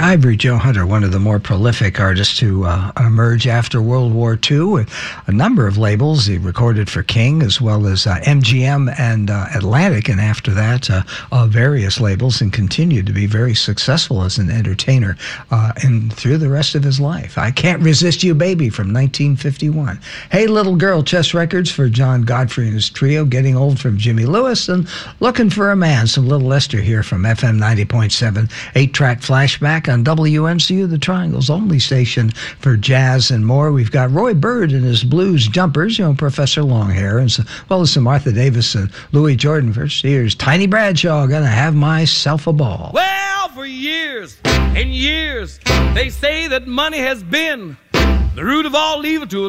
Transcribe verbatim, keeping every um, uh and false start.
Ivory Joe Hunter, one of the more prolific artists to uh, emerge after World War Two, with a number of labels. He recorded for King as well as uh, M G M and uh, Atlantic, and after that, uh, uh, various labels, and continued to be very successful as an entertainer uh, and through the rest of his life. I Can't Resist You, Baby from nineteen fifty-one. Hey Little Girl, Chess Records for John Godfrey and his trio. Getting Old from Jimmy Lewis, and Looking for a Man, some Little Lester here from F M ninety point seven. Eight-track flashback on W N C U, the Triangle's only station for jazz and more. We've got Roy Bird and his blues jumpers, you know, Professor Longhair, and so, well as some Martha Davis and Louis Jordan. First, here's Tiny Bradshaw, Gonna Have Myself a Ball. Well, for years and years, they say that money has been the root of all evil to a